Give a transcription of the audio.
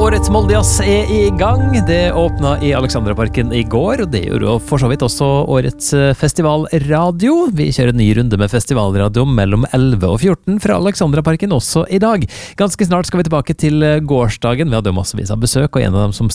Årets Moldejazz i gang. Det åpnet i Alexandraparken i går, og det gjorde for så vidt også årets festivalradio. Vi kjører en ny runde med festivalradio mellom 11 og 14 fra Alexandraparken også i dag. Ganske snart skal vi tilbake til gårsdagen. Vi hadde jo massevis av besøk, og en av dem som